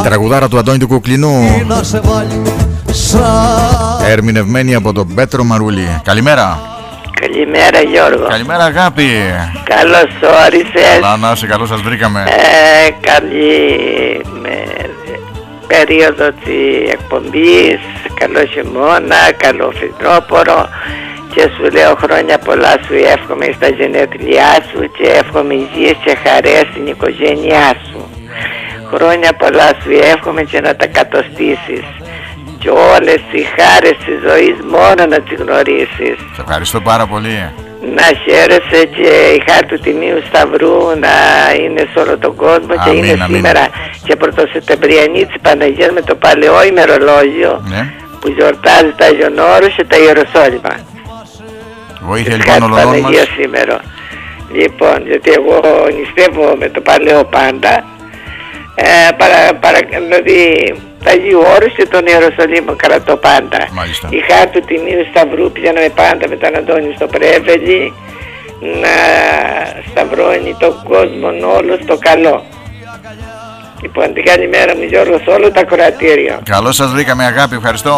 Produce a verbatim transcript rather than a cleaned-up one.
Τραγουδάρα του Αντώνη του Κουκλινού, ερμηνευμένη από τον Πέτρο Μαρούλη. Καλημέρα. Καλημέρα Γιώργο. Καλημέρα αγάπη. Καλώς όρισες. Καλά να είσαι, καλώς σας βρήκαμε. ε, Καλή με, περίοδο της εκπομπής. Καλό χειμώνα, καλό φθινόπωρο. Και σου λέω χρόνια πολλά σου εύχομαι στα γενέθλιά σου και εύχομαι υγείες και χαρές στην οικογένειά σου. Χρόνια πολλά σου εύχομαι και να τα κατοστήσεις και όλες οι χάρες της ζωής μόνο να τις γνωρίσεις. Σε ευχαριστώ πάρα πολύ. Να χαίρεσαι και η χάρη του Τιμίου Σταυρού να είναι σε όλο τον κόσμο. Αμήν, και είναι αμήν. Σήμερα και πρωτοσεπτεμβριανή της Παναγίας με το παλαιό ημερολόγιο, ναι, που γιορτάζει τα Άγιον Όρους και τα Ιεροσόλυμα. Βοήθεια λοιπόν όλων μας σήμερα. Λοιπόν, γιατί εγώ νηστεύω με το παλαιό πάντα, ε, παρα, παρα, δηλαδή τα Αγίου Όρους και τον Ιεροσολύμο κρατώ πάντα. Μάλιστα. Η χάρη του Τιμίου Σταυρού πηγαίναμε πάντα με τον Αντώνη στο Πρέβελη να σταυρώνει τον κόσμο όλο στο καλό. Λοιπόν, την καλημέρα μου Γιώργο σε όλο το ακροατήριο. Καλώς σας βρήκαμε αγάπη, ευχαριστώ.